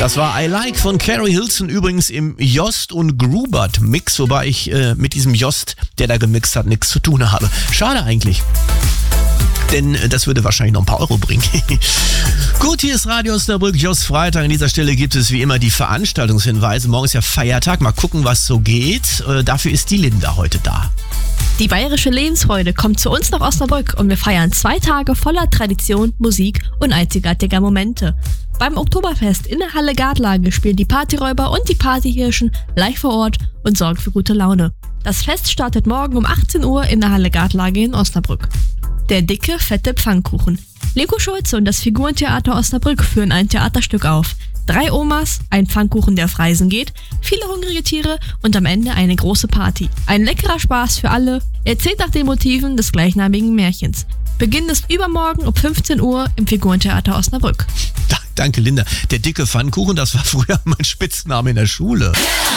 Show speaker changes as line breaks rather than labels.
Das war I Like von Carrie Hilson, übrigens im Jost und Grubert Mix, wobei ich mit diesem Jost, der da gemixt hat, nichts zu tun habe. Schade eigentlich. Denn das würde wahrscheinlich noch ein paar Euro bringen. Gut, hier ist Radio Osnabrück, Jost Freitag. An dieser Stelle gibt es wie immer die Veranstaltungshinweise. Morgen ist ja Feiertag. Mal gucken, was so geht. Dafür ist die Linda heute da.
Die bayerische Lebensfreude kommt zu uns nach Osnabrück und wir feiern 2 Tage voller Tradition, Musik und einzigartiger Momente. Beim Oktoberfest in der Halle Gartlage spielen die Partyräuber und die Partyhirschen live vor Ort und sorgen für gute Laune. Das Fest startet morgen um 18 Uhr in der Halle Gartlage in Osnabrück. Der dicke, fette Pfannkuchen. Lego Schulze und das Figurentheater Osnabrück führen ein Theaterstück auf. 3 Omas, ein Pfannkuchen, der auf Reisen geht, viele hungrige Tiere und am Ende eine große Party. Ein leckerer Spaß für alle, erzählt nach den Motiven des gleichnamigen Märchens. Beginn ist übermorgen um 15 Uhr im Figurentheater Osnabrück.
Danke, Linda. Der dicke Pfannkuchen, das war früher mein Spitzname in der Schule.